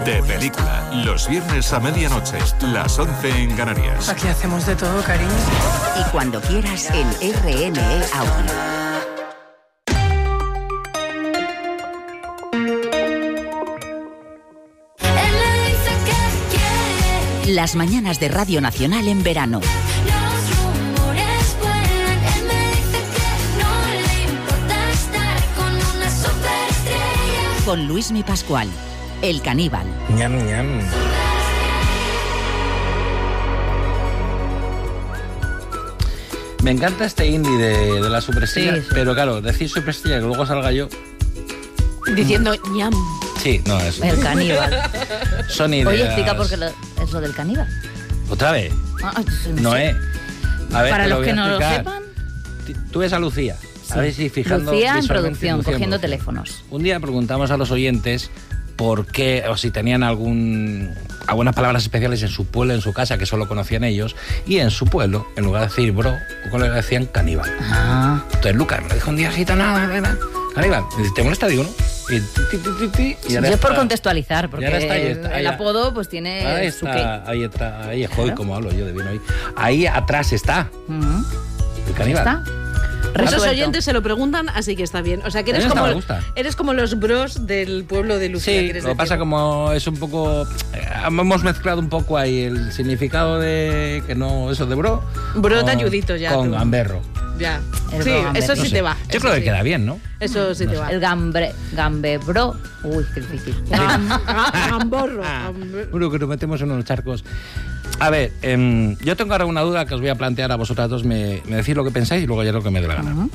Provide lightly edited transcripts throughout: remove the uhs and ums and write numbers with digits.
De película, los viernes a medianoche, las 11 en Canarias. Aquí hacemos de todo, cariño. Y cuando quieras, en RNE Audio. Las mañanas de Radio Nacional en verano. Con Luismi Pascual, el caníbal. Ñam, ñam. Me encanta este indie de la superestrella, sí. Pero claro, decir superestrella que luego salga yo diciendo ñam. Sí, no, es el caníbal. Son ideas. Oye, explica por qué es lo del caníbal. ¿Otra vez? No, A ver, para los que no lo sepan. Tú ves a Lucía. Sí. A ver si fijando. Lucía en producción, cogiendo teléfonos. Un día preguntamos a los oyentes por qué, o si tenían algunas palabras especiales en su pueblo, en su casa, que solo conocían ellos, y en su pueblo, en lugar de decir bro, le decían caníbal. Entonces Lucas me dijo un día así, nada, caníbal. ¿Te molesta? Digo, ¿no? Y sí, es por contextualizar, porque el apodo pues tiene su qué. Ahí es hoy, como hablo yo de bien hoy. Ahí atrás está el caníbal. ¿Está? Esos oyentes se lo preguntan, así que está bien. O sea, que eres como los bros del pueblo de Lucía. Sí, lo que pasa como es un poco... hemos mezclado un poco ahí el significado de... que no, eso de bro. Bro te ayudito ya. Con gamberro. Ya. Sí, eso sí te va. Yo creo que queda bien, ¿no? Eso sí te va. El gambebro. Uy, qué difícil. Gamborro. Bueno, que nos metemos en unos charcos. A ver, yo tengo ahora una duda que os voy a plantear a vosotras dos. Me decís lo que pensáis y luego ya lo que me dé la gana.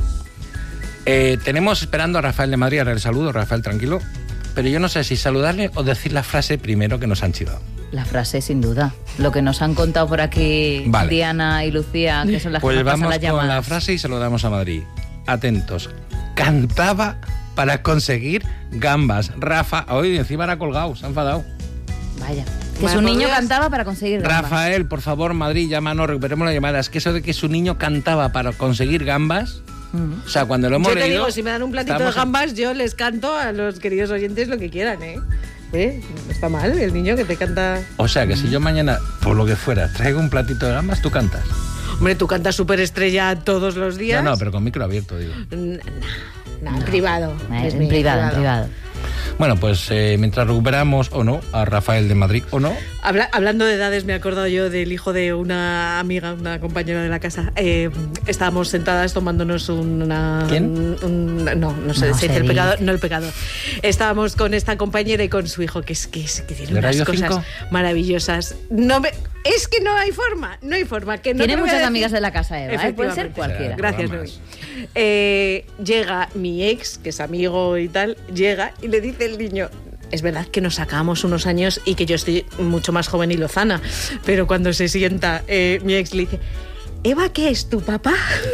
Tenemos esperando a Rafael de Madrid. Ahora el saludo, Rafael, tranquilo. Pero yo no sé si saludarle o decir la frase primero que nos han chivado. La frase, sin duda. Lo que nos han contado por aquí Diana y Lucía, que son las pues que nos pasan las llamadas. Pues vamos con la frase y se lo damos a Madrid. Atentos. Cantaba para conseguir gambas. Rafa, hoy encima era colgado, se ha enfadado. Vaya. Que su niño cantaba para conseguir gambas. Rafael, por favor, Madrid, llámanos, recuperemos la llamada. Es que eso de que su niño cantaba para conseguir gambas... O sea, cuando lo hemos leído... Yo te digo, si me dan un platito de gambas, yo les canto a los queridos oyentes lo que quieran, ¿eh? No está mal el niño que te canta... O sea, que si yo mañana, por lo que fuera, traigo un platito de gambas, tú cantas. Hombre, tú cantas Superestrella todos los días. No, pero con micro abierto, digo. En privado. En privado. Bueno, pues mientras recuperamos, o no, a Rafael de Madrid, o no. Hablando de edades, me he acordado yo del hijo de una amiga, una compañera de la casa. Estábamos sentadas tomándonos una... ¿Quién? No sé si el pecado, no el pecado. Estábamos con esta compañera y con su hijo, que tiene unas cosas maravillosas. Es que no hay forma. Que no tiene muchas amigas de la casa, Eva, puede ser cualquiera. Gracias, Luis. Llega mi ex, que es amigo y tal, llega y le dice el niño... Es verdad que nos sacamos unos años y que yo estoy mucho más joven y lozana, pero cuando se sienta mi ex le dice... Eva, ¿qué es? ¿Tu papá?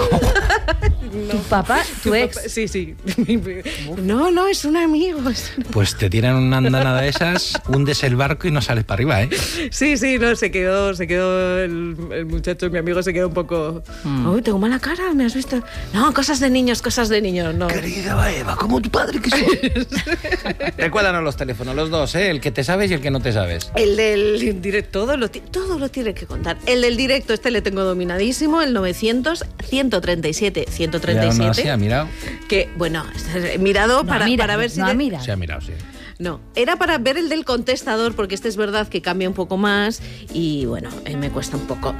¿Tu papá? ¿Tu ex? Papá, sí. No, es un amigo. Pues te tiran una andana de esas, hundes el barco y no sales para arriba, ¿eh? Sí, no, se quedó el muchacho, mi amigo se quedó un poco... Uy, tengo mala cara, ¿me has visto? No, cosas de niños, no. Querida Eva, como tu padre que soy. Recuérdanos los teléfonos, los dos, ¿eh? El que te sabes y el que no te sabes. El del directo, todo lo tiene que contar. El del directo, le tengo dominadísimo. El 900-137-137. No, sí, ha mirado. Que, bueno, he mirado para ver si... No ha mirado. Sí, ha mirado, sí. No, era para ver el del contestador, porque es verdad que cambia un poco más y, bueno, me cuesta un poco.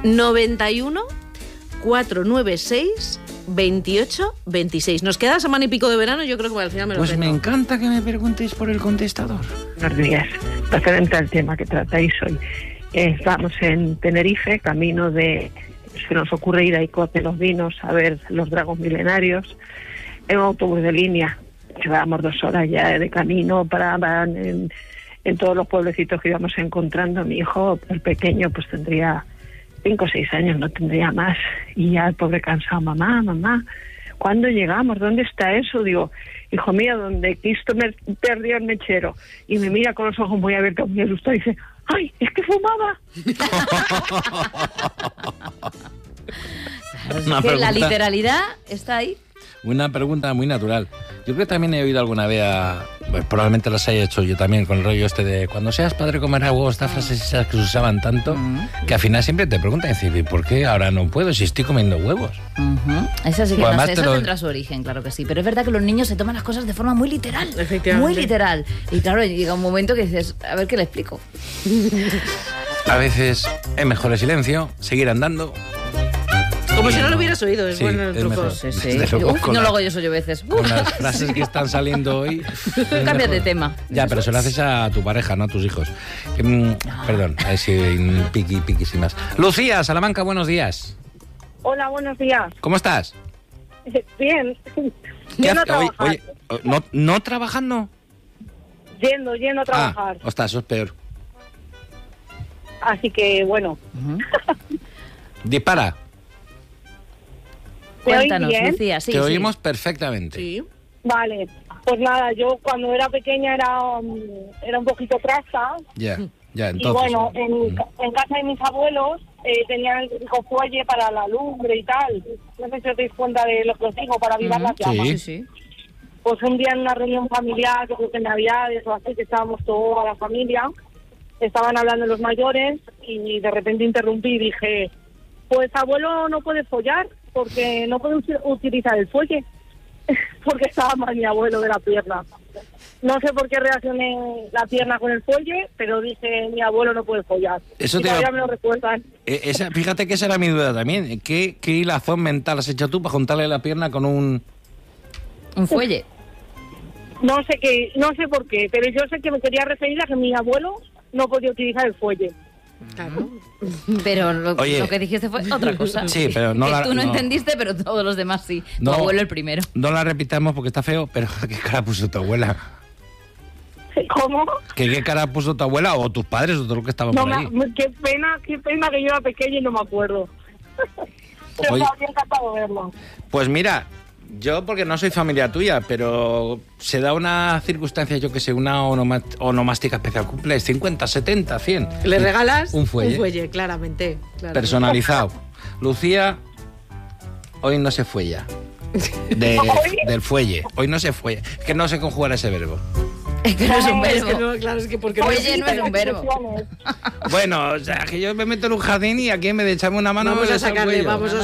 91-496-28-26. Nos queda semana y pico de verano, yo creo que al final me lo Pues tengo. Me encanta que me preguntéis por el contestador. Buenos días. Referente al tema que tratáis hoy. Estamos en Tenerife, camino de... Se nos ocurre ir a Icod de los Vinos a ver los dragos milenarios en un autobús de línea. Llevábamos 2 horas ya de camino, paraban en todos los pueblecitos que íbamos encontrando. Mi hijo, el pequeño, pues tendría 5 o 6 años, no tendría más. Y ya el pobre cansado, mamá, ¿cuándo llegamos? ¿Dónde está eso? Digo, hijo mío, donde Cristo me perdió el mechero. Y me mira con los ojos muy abiertos, muy asustado, y dice... ¡Ay, es que fumaba! Claro, es que la literalidad está ahí. Una pregunta muy natural. Yo creo que también he oído alguna vez, probablemente las haya hecho yo también, con el rollo este de cuando seas padre comerás huevos, estas frases esas que se usaban tanto, que al final siempre te preguntan, decir, ¿por qué ahora no puedo si estoy comiendo huevos? Esa sí que no sé, eso tendrá su origen, claro que sí. Pero es verdad que los niños se toman las cosas de forma muy literal. Efectivamente. Muy literal. Y claro, llega un momento que dices, a ver qué le explico. A veces es mejor el silencio, seguir andando. Como si no lo hubieras oído, es bueno el truco. Mejor. Sí. No lo hago yo veces. Con las frases que están saliendo hoy. Cambia de tema. Ya, pero se lo haces a tu pareja, no a tus hijos. Perdón, a ver si piqui sin más. Lucía, Salamanca, buenos días. Hola, buenos días. ¿Cómo estás? Bien. Yendo a trabajar. Oye, ¿no trabajando? Yendo a trabajar. Ostras, eso es peor. Así que, bueno. Dispara. Cuéntanos, Lucía. Sí, te oímos perfectamente. Sí. Vale. Pues nada, yo cuando era pequeña era un poquito trasta. Ya, entonces. Y bueno, en casa de mis abuelos tenían el típico fuelle para la lumbre y tal. No sé si os dais cuenta de lo que os digo, para avivar las llamas. Sí. Pues un día en una reunión familiar, yo creo que en Navidades o así, que estábamos toda la familia, estaban hablando los mayores y de repente interrumpí y dije, pues abuelo no puede follar porque no puede utilizar el fuelle, porque estaba mal mi abuelo de la pierna. No sé por qué reaccioné la pierna con el fuelle, pero dije, mi abuelo no puede follar. Eso todavía me lo recuerdan. Fíjate que esa era mi duda también. ¿Qué hilazón mental has hecho tú para juntarle la pierna con un fuelle? No sé por qué, pero yo sé que me quería referir a que mi abuelo no podía utilizar el fuelle. Claro. Pero lo que dijiste fue otra cosa. Sí, pero no que tú no entendiste, pero todos los demás sí. Tu abuelo el primero. No la repitamos porque está feo, pero ¿qué cara puso tu abuela? ¿Cómo? ¿Qué cara puso tu abuela o tus padres o todo lo que estaban por ahí? Qué pena que yo era pequeña y no me acuerdo. Pero me habría encantado verlo. Pues mira, yo porque no soy familia tuya, pero se da una circunstancia, yo que sé, una onomástica especial, cumples 50, 70, 100. ¿Le regalas? Un fuelle. Un fuelle, claramente. Personalizado. Lucía, hoy no se fuella. Del fuelle. Hoy no se fuella. Es que no sé conjugar ese verbo. Es que no es un verbo. Es que porque fuelle no es un verbo. Bueno, o sea, que yo me meto en un jardín y aquí en vez de echarme una mano... Vamos a sacarle.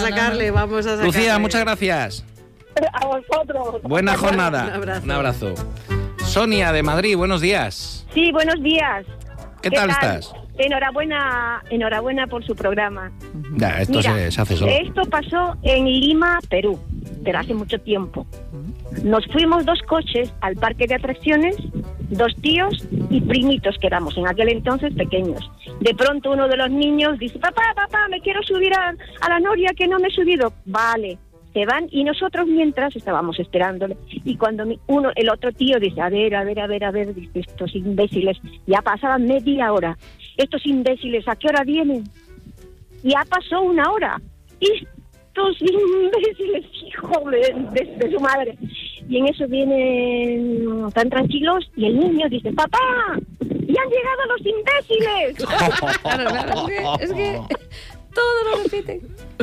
Lucía, muchas gracias. A vosotros. Buena jornada. Un abrazo. Sonia, de Madrid, buenos días. Sí, buenos días. ¿Qué tal estás? Enhorabuena por su programa. Ya, esto se hace solo. Esto pasó en Lima, Perú, pero hace mucho tiempo. Nos fuimos 2 coches al parque de atracciones, 2 tíos y primitos que éramos en aquel entonces pequeños. De pronto uno de los niños dice, papá, me quiero subir a la noria que no me he subido. Vale. Se van y nosotros mientras estábamos esperándole. Y cuando el otro tío dice, a ver, dice, estos imbéciles, ya pasaban media hora. Estos imbéciles, ¿a qué hora vienen? Ya pasó 1 hora. Estos imbéciles, hijo de su madre. Y en eso vienen tan tranquilos y el niño dice, papá, ya han llegado los imbéciles. Claro, es que todo lo repiten.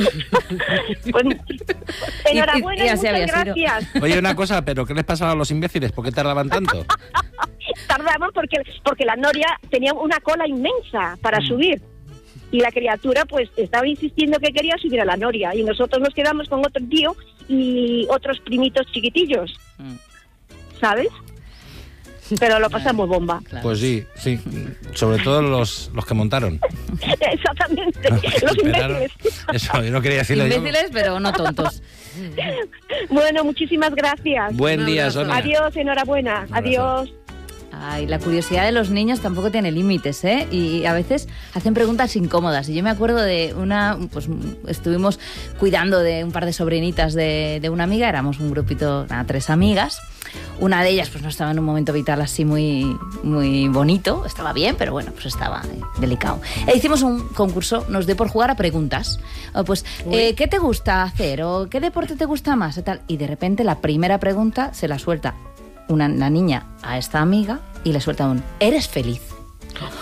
Pues, enhorabuena y muchas gracias. Oye, una cosa, ¿pero qué les pasaba a los imbéciles? ¿Por qué tardaban tanto? Tardaban porque la noria tenía una cola inmensa para subir. Y la criatura pues estaba insistiendo que quería subir a la noria. Y nosotros nos quedamos con otro tío y otros primitos chiquitillos. ¿Sabes? Pero lo pasamos bomba. Claro. Pues sí. Sobre todo los que montaron. Exactamente, los imbéciles. Eso, yo no quería decirlo. Imbéciles, pero no tontos. Bueno, muchísimas gracias. Buen día, Sonia. Adiós, enhorabuena. Adiós. Ay, la curiosidad de los niños tampoco tiene límites, ¿eh? Y a veces hacen preguntas incómodas. Y yo me acuerdo de pues estuvimos cuidando de un par de sobrinitas de una amiga, éramos un grupito, 3 amigas. Una de ellas pues no estaba en un momento vital así muy, muy bonito, estaba bien, pero bueno, pues estaba delicado. E hicimos un concurso, nos dio por jugar a preguntas. Pues, ¿qué te gusta hacer? ¿O qué deporte te gusta más? Y tal. Y de repente la primera pregunta se la suelta la niña a esta amiga y le suelta ¿eres feliz?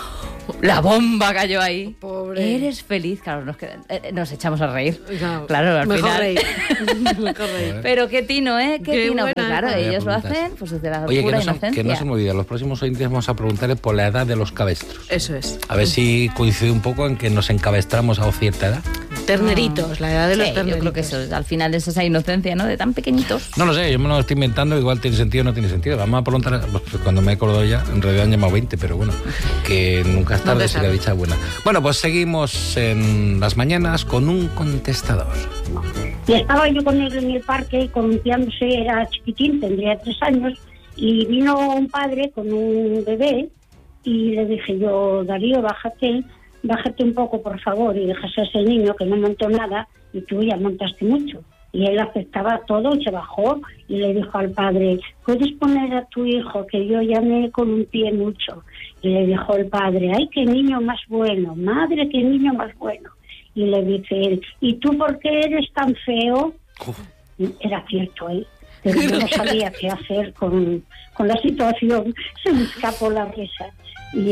La bomba cayó ahí. Pobre. Eres feliz. Claro, nos echamos a reír. Claro, al mejor final. reír. Mejor reír. Pero qué tino, ¿eh? Qué tino. buena, Pues claro, ¿eh? ellos lo Preguntas. hacen pues desde la Oye, pura que inocencia. no se me olvide, los próximos oyentes vamos a preguntarle por la edad de los cabestros. Eso es. A ver si coincide un poco en que nos encabestramos a cierta edad. Terneritos, la edad de los Sí, terneritos. yo creo que eso, al final es esa inocencia, ¿no? De tan pequeñitos. No lo sé, yo me lo estoy inventando, igual tiene sentido o no tiene sentido. Vamos a preguntar, pues, cuando me he acordado ya, en realidad han llamado 20, pero bueno, que nunca es tarde si la dicha es buena. Bueno, pues seguimos en las mañanas con un contestador. Y estaba yo con él en el parque, columpiándose, era chiquitín, tendría 3 años, y vino un padre con un bebé, y le dije yo, Darío, bájate un poco, por favor, y dejas a ese niño que no montó nada, y tú ya montaste mucho. Y él aceptaba todo y se bajó y le dijo al padre, ¿puedes poner a tu hijo que yo ya me columpié mucho? Y le dijo el padre, ¡ay, qué niño más bueno! ¡Madre, qué niño más bueno! Y le dice él, ¿y tú por qué eres tan feo? Era cierto, ¿eh? Pero yo no sabía qué hacer con la situación. Se me escapó la risa. Y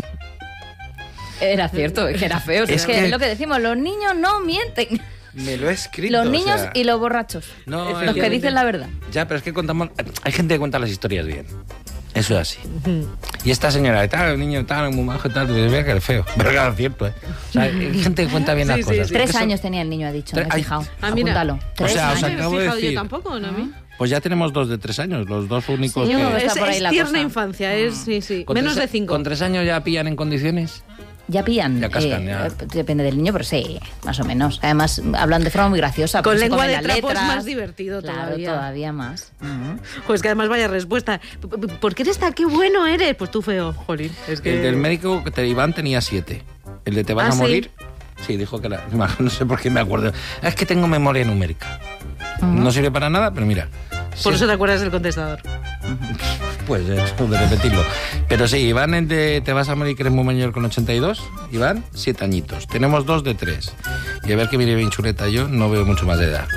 Era cierto, que era feo. Es que es lo que decimos, los niños no mienten. Me lo he escrito. Los niños o sea, y los borrachos. No, los que dicen la verdad. Ya, pero es que contamos... Hay gente que cuenta las historias bien. Eso es así. Y esta señora, de tal, el niño tal, muy majo, tal, vea que es feo. Pero claro, es cierto, ¿eh? O sea, hay gente que cuenta bien las cosas. 3 años tenía el niño, ha dicho, me he fijado. Apúntalo. O sea, os 3 años. acabo de decir... Yo tampoco, ¿no? A mí. Pues ya tenemos 2 de 3 años, los 2 únicos Sí, que... yo creo que está Es, por ahí es la tierna cosa. infancia, sí. Con Menos 3 de 5. ¿Con 3 años ya pillan en condiciones? Ya pillan. Ya cascan, ya. Depende del niño, pero sí, más o menos. Además, hablan de forma muy graciosa. Con porque se lengua comen de las trapo es letras. más divertido Claro, todavía más. Pues que además vaya respuesta. ¿Por qué eres tan qué bueno eres? Pues tú feo, jolín. Es que... El del médico, que Iván, tenía 7. El de te vas a ¿sí? morir... Sí, dijo que era... No sé por qué me acuerdo. Es que tengo memoria numérica. No sirve para nada, pero mira... Por sí, eso te acuerdas del contestador. pues de repetirlo. Pero sí, Iván, el de te vas a morir, que eres muy mayor, con 82. Iván, 7 añitos. Tenemos 2 de 3. Y a ver que viene bien chuleta, yo no veo mucho más de edad.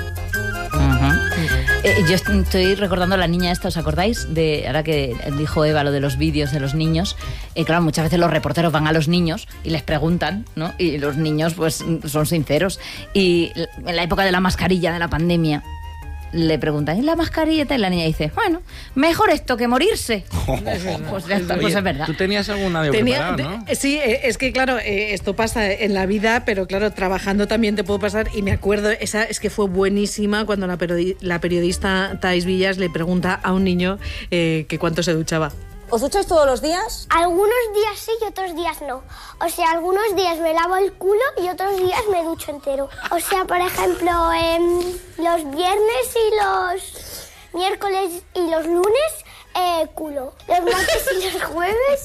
Yo estoy recordando a la niña esta, ¿os acordáis? Ahora que dijo Eva lo de los vídeos de los niños. Claro, muchas veces los reporteros van a los niños y les preguntan, ¿no? Y los niños pues son sinceros. Y en la época de la mascarilla, de la pandemia, le preguntan, ¿y la mascarilla? Y la niña dice, bueno, mejor esto que morirse. Pues ya está, pues es verdad. Tú tenías alguna de preparado, ¿no? Sí, es que claro, esto pasa en la vida, pero claro, trabajando también te puedo pasar. Y me acuerdo, esa es que fue buenísima cuando la periodista Thais Villas le pregunta a un niño que cuánto se duchaba. ¿Os ducháis todos los días? Algunos días sí y otros días no. O sea, algunos días me lavo el culo y otros días me ducho entero. O sea, por ejemplo, los viernes y los miércoles y los lunes, culo. Los martes y los jueves,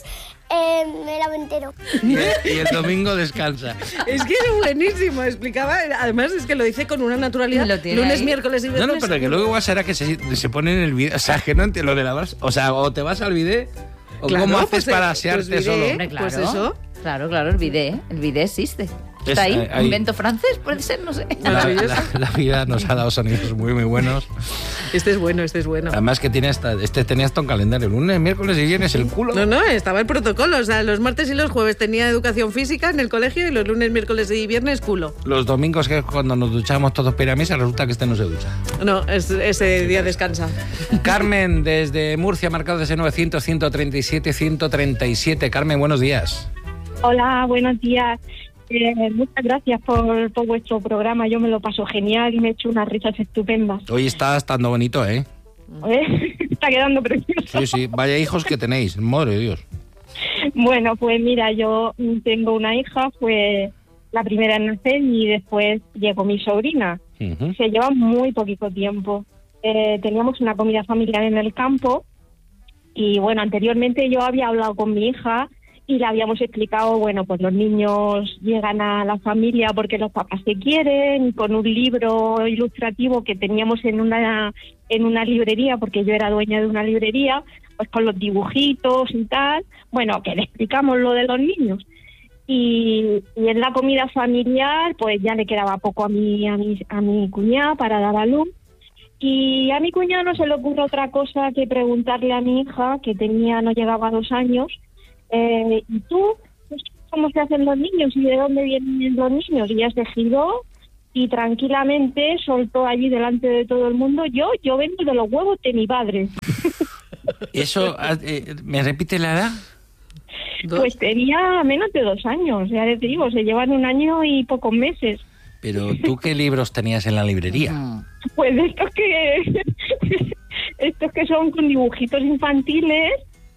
me lavo entero. Y el domingo descansa. Es que es buenísimo, explicaba. Además, es que lo dice con una naturalidad. Lo tiene Lunes, ahí. miércoles y viernes. No, pero que luego igual será que se pone en el vídeo. O sea, que no entiendo lo de lavar. O sea, o te vas al bidet, o Claro, cómo haces pues, para pues asearte bidet, solo. Hombre, claro. Pues eso. Claro, el bidet existe. Está ahí, ahí. invento francés, puede ser, no sé. La vida nos ha dado sonidos muy, muy buenos. Este es bueno. Además que tiene tenía hasta un calendario. Lunes, miércoles y viernes el culo. No, estaba el protocolo. O sea, los martes y los jueves tenía educación física en el colegio y los lunes, miércoles y viernes culo. Los domingos, que es cuando nos duchamos todos para ir a misa, resulta que este no se ducha. No, ese día descansa. Carmen, desde Murcia, marcado ese 900 137 137. Carmen, buenos días. Hola, buenos días. Muchas gracias por vuestro programa. Yo me lo paso genial y me he hecho unas risas estupendas. Hoy está estando bonito, ¿eh? Está quedando precioso. Sí, vaya hijos que tenéis, madre de Dios. Bueno, pues mira, yo tengo una hija, fue la primera en nacer y después llegó mi sobrina. Uh-huh. Se lleva muy poquito tiempo. Teníamos una comida familiar en el campo y bueno, anteriormente yo había hablado con mi hija y le habíamos explicado, bueno, pues los niños llegan a la familia porque los papás se quieren, con un libro ilustrativo que teníamos en una librería, porque yo era dueña de una librería, pues con los dibujitos y tal, bueno, que le explicamos lo de los niños. Y en la comida familiar, pues ya le quedaba poco a mi cuñada para dar a luz. Y a mi cuñada no se le ocurre otra cosa que preguntarle a mi hija, que no llegaba a 2 años, ¿y tú? sabemos qué hacen los niños y de dónde vienen los niños. Y ya se giró y tranquilamente soltó allí delante de todo el mundo: yo vengo de los huevos de mi padre. ¿Eso, me repite la edad? Pues tenía menos de 2 años, ya les digo, se llevan 1 año y pocos meses. Pero ¿tú qué libros tenías en la librería? Pues estos que son con dibujitos infantiles.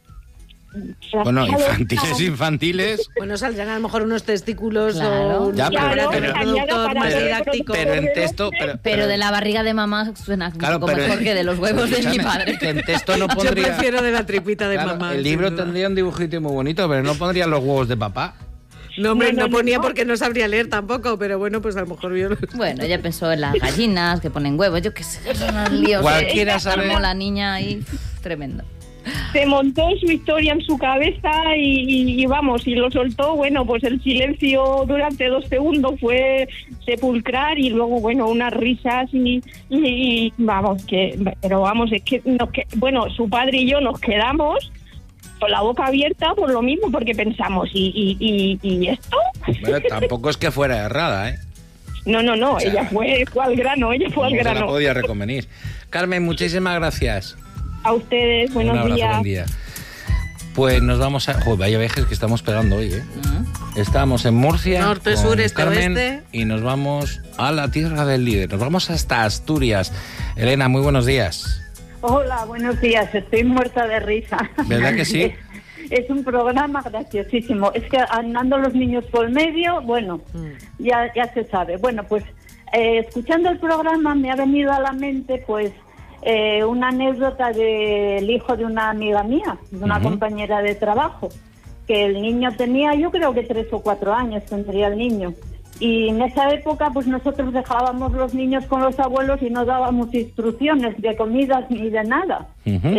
Bueno, infantiles. Bueno, saldrán a lo mejor unos testículos, claro. o un reproductor más didáctico. Pero en texto... Pero de la barriga de mamá suena un poco mejor que de los huevos de mi padre. Que en texto no pondría... Yo prefiero de la tripita de mamá. El libro tendría un dibujito muy bonito, pero no pondría los huevos de papá. No, hombre, no ponía porque no sabría leer tampoco, pero bueno, pues a lo mejor vio... Bueno, ella pensó en las gallinas que ponen huevos, yo qué sé, son unos líos. Cualquiera sabe... Armó la niña ahí, tremendo. Se montó su historia en su cabeza y vamos, y lo soltó. Bueno, pues el silencio durante 2 segundos fue sepulcral y luego, bueno, unas risas y vamos, pero vamos, es que, bueno, su padre y yo nos quedamos con la boca abierta por lo mismo, porque pensamos, ¿y esto? Bueno, tampoco es que fuera errada, ¿eh? No, o sea, ella fue al grano, No se la podía reconvenir. Carmen, muchísimas gracias. A ustedes, buenos Un abrazo, días. buen día. Pues nos vamos a... Joder, vaya viajes que estamos pegando hoy, ¿eh? Estamos en Murcia, norte, con sur, este, Carmen, oeste. y nos vamos a la tierra del líder. Nos vamos hasta Asturias. Elena, muy buenos días. Hola, buenos días. Estoy muerta de risa. ¿Verdad que sí? Es un programa graciosísimo. Es que andando los niños por medio, bueno, ya se sabe. Bueno, pues escuchando el programa me ha venido a la mente, pues, una anécdota del hijo de una amiga mía, de una compañera de trabajo, que el niño tenía, yo creo que 3 o 4 años tendría el niño. Y en esa época, pues nosotros dejábamos los niños con los abuelos y no dábamos instrucciones de comidas ni de nada.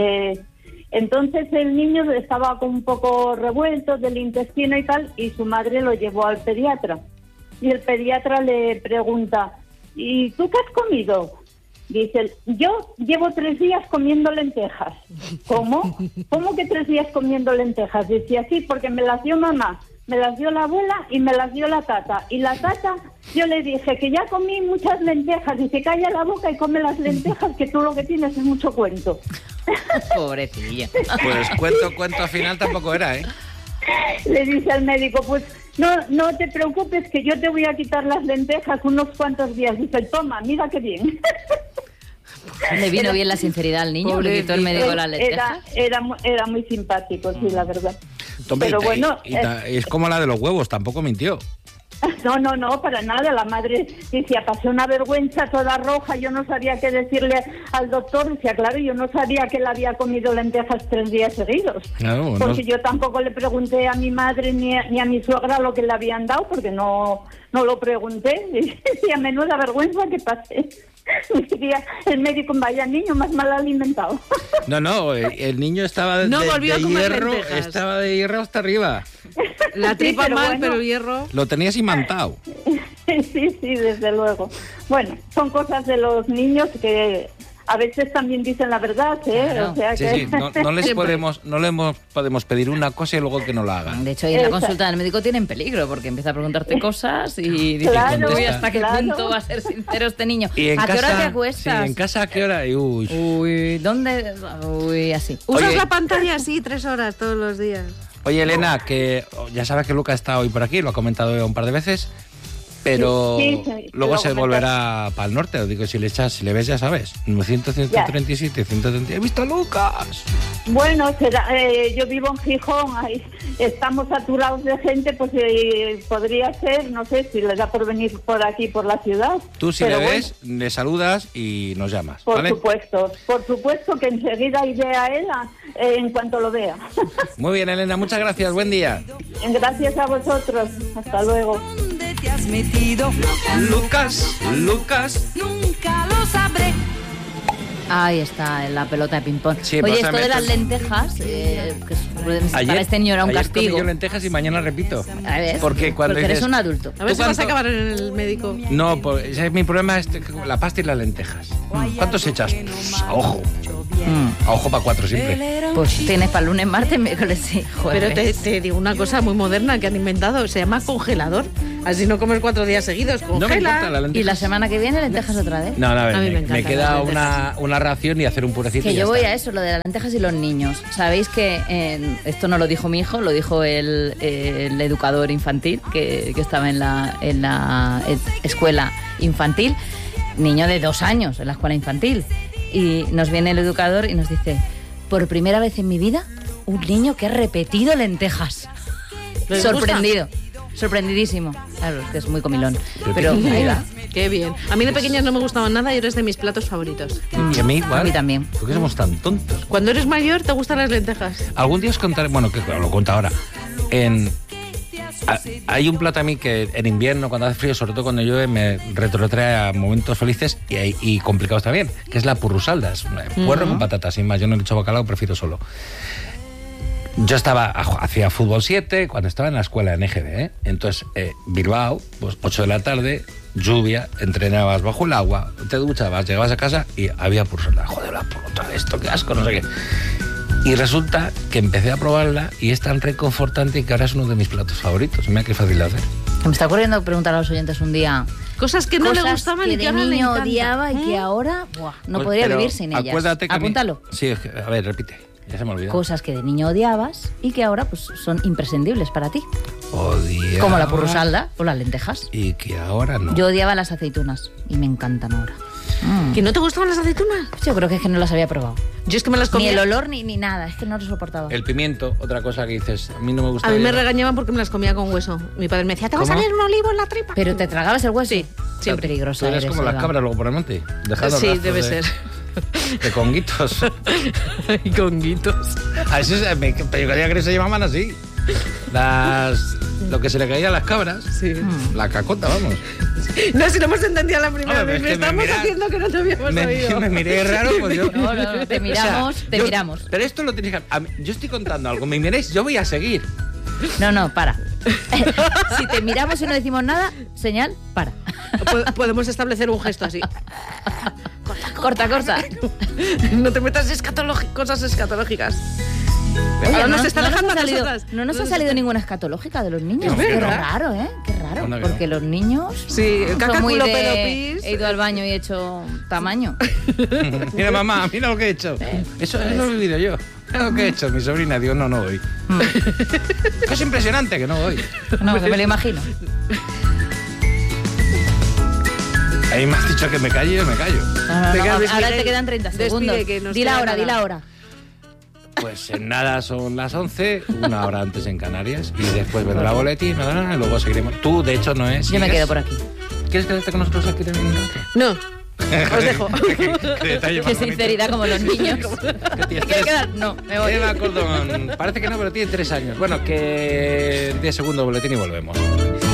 Entonces el niño estaba como un poco revuelto del intestino y tal, y su madre lo llevó al pediatra. Y el pediatra le pregunta: ¿y tú qué has comido? Dice: yo llevo 3 días comiendo lentejas. ¿Cómo? ¿Cómo que 3 días comiendo lentejas? Dice: así, porque me las dio mamá, me las dio la abuela y me las dio la tata. Y la tata, yo le dije que ya comí muchas lentejas. Dice: calla la boca y come las lentejas, que tú lo que tienes es mucho cuento. Pobrecilla. Pues cuento al final tampoco era, ¿eh? Le dice al médico: pues no te preocupes, que yo te voy a quitar las lentejas unos cuantos días. Dice: toma, mira qué bien. Le vino bien la sinceridad al niño, le quitó el médico las lentejas. Era muy simpático, sí, la verdad. Tomé, pero bueno, es como la de los huevos, tampoco mintió. No, para nada. La madre decía: pasé una vergüenza toda roja, yo no sabía qué decirle al doctor. Decía: claro, yo no sabía que él había comido lentejas 3 días seguidos. Claro, porque yo tampoco le pregunté a mi madre ni a mi suegra lo que le habían dado, porque no lo pregunté. Y a menuda vergüenza que pasé. Diría el médico: vaya niño más mal alimentado. No, el niño estaba de hierro, estaba de hierro hasta arriba. La tripa sí, mal, bueno, pero el hierro... Lo tenías imantado. Sí, desde luego. Bueno, son cosas de los niños que a veces también dicen la verdad, ¿eh? Claro. O sea que... Sí. No les podemos pedir una cosa y luego que no la hagan. De hecho, ahí en la consulta del médico tienen peligro, porque empieza a preguntarte cosas y dices: uy, ¿hasta qué punto va a ser sincero este niño? ¿A qué hora te acuestas? Sí, en casa, ¿a qué hora? Uy, ¿dónde? Uy, así. ¿Usas la pantalla así 3 horas todos los días? Oye, Elena, que ya sabes que Luca está hoy por aquí, lo ha comentado un par de veces, pero sí, luego se volverá para el norte. Digo, si le ves, ya sabes, 900, 137, 130. ¡He visto a Lucas! Bueno, yo vivo en Gijón, ahí estamos saturados de gente, pues podría ser, no sé si le da por venir por aquí, por la ciudad. Tú si le ves, le saludas y nos llamas, ¿vale? Por supuesto que enseguida iré a él en cuanto lo vea. Muy bien, Elena, muchas gracias, buen día. Gracias a vosotros, hasta luego. ¿Dónde te has metido? Lucas. Nunca lo sabré. Ahí está, en la pelota de ping-pong. Sí, oye, pues, esto de las lentejas, que para este niño era un ayer castigo. comí yo lentejas y mañana repito. A ver, porque cuando eres dices, un adulto. A ver si vas a acabar en el médico. No, pues, ese mi problema es la pasta y las lentejas. ¿Cuántos echas? Pues, a ojo. A ojo para 4 siempre. Pues tienes para lunes, martes, miércoles y jueves. Pero te digo una cosa muy moderna que han inventado, se llama congelador. Así no comes 4 días seguidos, congela. No me importa la lenteja. Y la semana que viene lentejas otra vez. No, a ver, A mí me me encantan queda las lentejas. una ración y hacer un purecito Que y ya yo voy está. a eso, lo de las lentejas y los niños. Sabéis que esto no lo dijo mi hijo, lo dijo el educador infantil que estaba en la escuela infantil, niño de 2 años en la escuela infantil. Y nos viene el educador y nos dice, por primera vez en mi vida, un niño que ha repetido lentejas. ¿Les Sorprendido. Sorprendidísimo. Claro, es que es muy comilón. Pero ahí va. Qué bien. A mí de pequeñas no me gustaban nada y eres de mis platos favoritos. Y a mí igual. A mí también. ¿Por qué somos tan tontos? Cuando eres mayor, ¿te gustan las lentejas? Algún día os contaré, bueno, que lo cuento ahora. Hay un plato a mí que en invierno, cuando hace frío, sobre todo cuando llueve, me retrotrae a momentos felices y complicados también, que es la purrusalda. Es un puerro con patatas, sin más. Yo no le echo bacalao, prefiero solo. Yo hacía fútbol 7 cuando estaba en la escuela en EGB, ¿eh? Entonces, Bilbao, pues 8 de la tarde, lluvia, entrenabas bajo el agua, te duchabas, llegabas a casa y había purrusalda. Joder, la puta, esto, qué asco, no sé qué. Y resulta que empecé a probarla y es tan reconfortante que ahora es uno de mis platos favoritos. Mira qué fácil de hacer. Me está ocurriendo preguntar a los oyentes un día. Cosas que no le gustaban que y que de ahora le niño encantan. odiaba y que ahora no Pues, podría pero vivir sin ellas. Acuérdate que Apúntalo. Sí, es que, a ver, repite. Ya se me olvidó. Cosas que de niño odiabas y que ahora pues son imprescindibles para ti. Odiaba. Como la purrusalda o las lentejas. Y que ahora no. Yo odiaba las aceitunas y me encantan ahora. ¿Que no te gustaban las aceitunas? Yo creo que es que no las había probado. Yo es que me las comía. Ni el olor ni nada, es que no lo soportaba. El pimiento, otra cosa que dices, a mí no me gusta. A mí me regañaban porque me las comía con hueso. Mi padre me decía, ¿te va a ¿Cómo? salir un olivo en la tripa? ¿Pero te tragabas el hueso? Sí, siempre. Peligrosa Tú eres eres, como las Eva. cabras luego por el monte. Dejando Sí, rastros debe de- ser. De conguitos. Y conguitos. A eso yo creía que se llamaban así. Lo que se le caía a las cabras. Sí. La cacota, vamos. No, si no hemos entendido la primera Hombre, vez. es que me Estamos mira- haciendo que no te habíamos oído. Me miré raro, pues yo. No, te miramos, O sea, te miramos. Pero esto lo tenéis que. Yo estoy contando algo, me miréis, yo voy a seguir. No, para. Si te miramos y no decimos nada, señal, para. Podemos establecer un gesto así. Corta. No te metas cosas escatológicas. Oye, Ahora nos está dejando ha a salido, nosotras. no nos ha salido ninguna escatológica de los niños. Es Qué verdad. raro, ¿eh? Qué raro. Anda que no. Porque los niños Sí, el son caca, muy culo, de... pedo, pis. He ido al baño y he hecho tamaño. Mira, mamá, mira lo que he hecho. Eso lo he vivido yo. Mira lo que he hecho. Mi sobrina, digo, no voy. Es impresionante que no voy. No, que me lo imagino. Ahí me has dicho que me calle y yo me callo. No, Venga, ahora Miguel, te quedan 30 segundos. despide, que nos Di la queda hora, nada. di la hora. Pues en nada son las 11, una hora antes en Canarias. Y después vendrá boletín, y luego seguiremos. Tú, de hecho, no es. Yo me quedo por aquí. ¿Quieres quedarte con nosotros aquí también un rato? No, os dejo. Qué detalle más Qué bonito. sinceridad como los niños. ¿Qué ¿Te tienes? quieres quedar? No, me voy. Eva Cordón. Parece que no, pero tiene 3 años. Bueno, que 10 segundos boletín y volvemos.